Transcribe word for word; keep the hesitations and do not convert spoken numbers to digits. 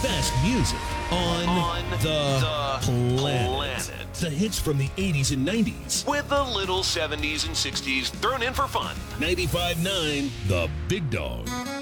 best music on, On the, the planet. planet. The hits from the eighties and nineties. With a little seventies and sixties thrown in for fun. ninety-five point nine The Big Dog.